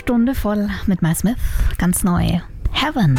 Stunde voll mit Miles Smith. Ganz neu. Heaven.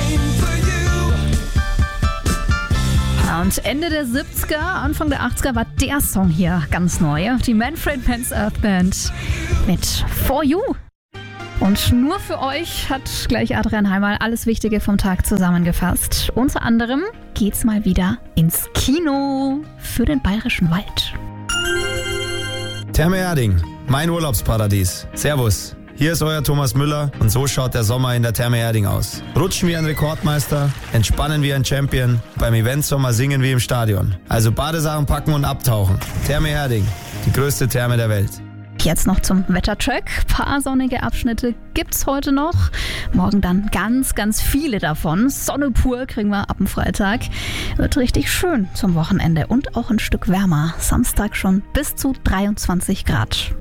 Und Ende der 70er, Anfang der 80er war der Song hier ganz neu. Die Manfred Mann's Earth Band mit For You. Und nur für euch hat gleich Adrian Heimal alles Wichtige vom Tag zusammengefasst. Unter anderem geht's mal wieder ins Kino für den Bayerischen Wald. Therme Erding, mein Urlaubsparadies. Servus, hier ist euer Thomas Müller und so schaut der Sommer in der Therme Erding aus. Rutschen wie ein Rekordmeister, entspannen wie ein Champion, beim Eventsommer singen wie im Stadion. Also Badesachen packen und abtauchen. Therme Erding, die größte Therme der Welt. Jetzt noch zum Wettercheck. Paar sonnige Abschnitte gibt's heute noch. Morgen dann ganz, ganz viele davon. Sonne pur kriegen wir ab dem Freitag. Wird richtig schön zum Wochenende und auch ein Stück wärmer. Samstag schon bis zu 23 Grad.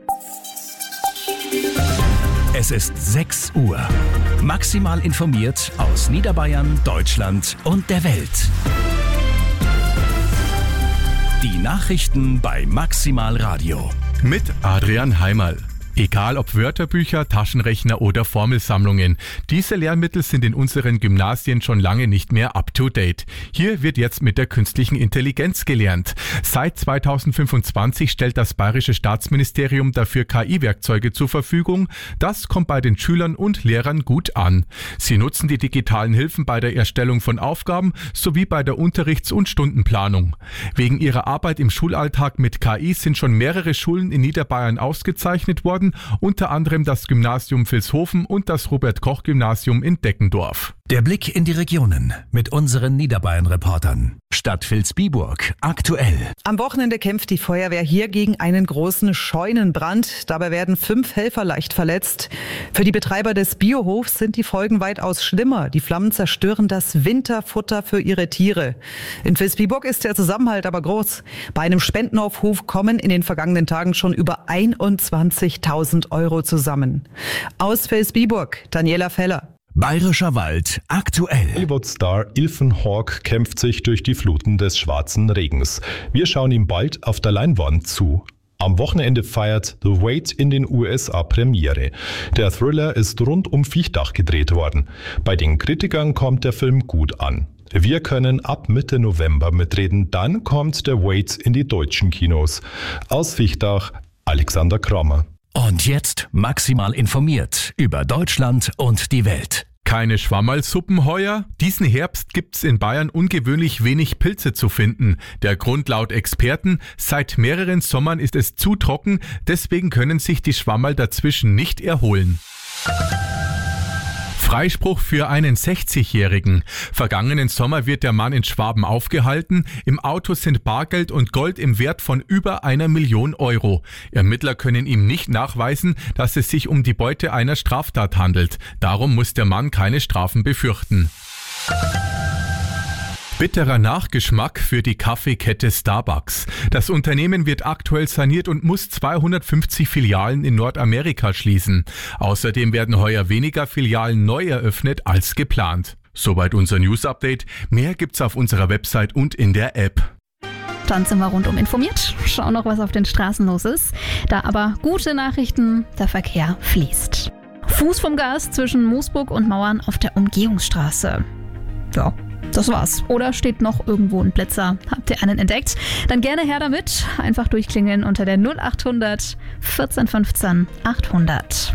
Es ist 6 Uhr. Maximal informiert aus Niederbayern, Deutschland und der Welt. Die Nachrichten bei Maximal Radio. Mit Adrian Heimal. Egal ob Wörterbücher, Taschenrechner oder Formelsammlungen, diese Lehrmittel sind in unseren Gymnasien schon lange nicht mehr up-to-date. Hier wird jetzt mit der künstlichen Intelligenz gelernt. Seit 2025 stellt das Bayerische Staatsministerium dafür KI-Werkzeuge zur Verfügung. Das kommt bei den Schülern und Lehrern gut an. Sie nutzen die digitalen Hilfen bei der Erstellung von Aufgaben sowie bei der Unterrichts- und Stundenplanung. Wegen ihrer Arbeit im Schulalltag mit KI sind schon mehrere Schulen in Niederbayern ausgezeichnet worden, unter anderem das Gymnasium Vilshofen und das Robert-Koch-Gymnasium in Deckendorf. Der Blick in die Regionen mit unseren Niederbayern-Reportern. Stadt Vilsbiburg aktuell. Am Wochenende kämpft die Feuerwehr hier gegen einen großen Scheunenbrand. Dabei werden 5 Helfer leicht verletzt. Für die Betreiber des Biohofs sind die Folgen weitaus schlimmer. Die Flammen zerstören das Winterfutter für ihre Tiere. In Vilsbiburg ist der Zusammenhalt aber groß. Bei einem Spendenaufruf kommen in den vergangenen Tagen schon über 21.000 Euro zusammen. Aus Vilsbiburg, Daniela Feller. Bayerischer Wald aktuell. Hollywood-Star Ethan Hawke kämpft sich durch die Fluten des schwarzen Regens. Wir schauen ihm bald auf der Leinwand zu. Am Wochenende feiert The Wait in den USA Premiere. Der Thriller ist rund um Viechtach gedreht worden. Bei den Kritikern kommt der Film gut an. Wir können ab Mitte November mitreden, dann kommt der Wait in die deutschen Kinos. Aus Viechtach, Alexander Krommer. Und jetzt maximal informiert über Deutschland und die Welt. Keine Schwammerlsuppen heuer? Diesen Herbst gibt's in Bayern ungewöhnlich wenig Pilze zu finden. Der Grund laut Experten: Seit mehreren Sommern ist es zu trocken, deswegen können sich die Schwammerl dazwischen nicht erholen. Freispruch für einen 60-Jährigen. Vergangenen Sommer wird der Mann in Schwaben aufgehalten. Im Auto sind Bargeld und Gold im Wert von über 1 Million Euro. Ermittler können ihm nicht nachweisen, dass es sich um die Beute einer Straftat handelt. Darum muss der Mann keine Strafen befürchten. Bitterer Nachgeschmack für die Kaffeekette Starbucks. Das Unternehmen wird aktuell saniert und muss 250 Filialen in Nordamerika schließen. Außerdem werden heuer weniger Filialen neu eröffnet als geplant. Soweit unser News-Update. Mehr gibt's auf unserer Website und in der App. Dann sind wir rundum informiert. Schauen noch, was auf den Straßen los ist. Da aber gute Nachrichten, der Verkehr fließt. Fuß vom Gas zwischen Moosburg und Mauern auf der Umgehungsstraße. Ja. Das war's. Oder steht noch irgendwo ein Blitzer? Habt ihr einen entdeckt? Dann gerne her damit. Einfach durchklingeln unter der 0800 1415 800.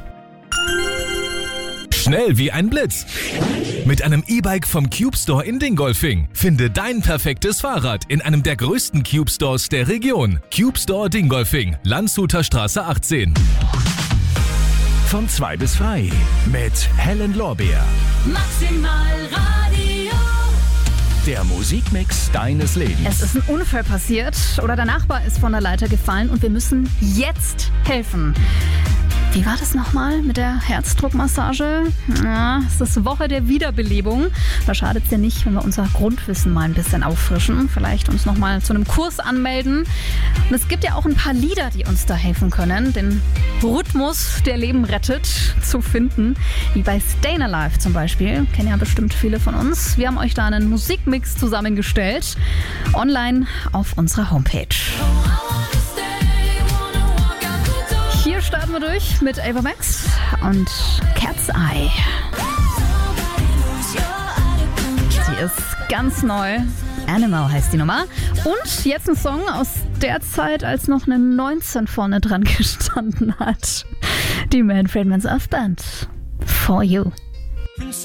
Schnell wie ein Blitz. Mit einem E-Bike vom Cube Store in Dingolfing. Finde dein perfektes Fahrrad in einem der größten Cube Stores der Region. Cube Store Dingolfing, Landshuter Straße 18. Von 2 bis 3 mit Helen Lorbeer. Maximal Radio. Der Musikmix deines Lebens. Es ist ein Unfall passiert oder der Nachbar ist von der Leiter gefallen und wir müssen jetzt helfen. Wie war das nochmal mit der Herzdruckmassage? Ja, es ist Woche der Wiederbelebung. Da schadet es ja nicht, wenn wir unser Grundwissen mal ein bisschen auffrischen. Vielleicht uns nochmal zu einem Kurs anmelden. Und es gibt ja auch ein paar Lieder, die uns da helfen können, den Rhythmus, der Leben rettet, zu finden. Wie bei Stayin' Alive zum Beispiel. Kennen ja bestimmt viele von uns. Wir haben euch da einen Musikmix zusammengestellt. Online auf unserer Homepage. Hier starten wir durch mit Ava Max und Cat's Eye. Sie ist ganz neu. Animal heißt die Nummer. Und jetzt ein Song aus der Zeit, als noch eine 19 vorne dran gestanden hat. Die Manfred Mann's Earth Band. For You.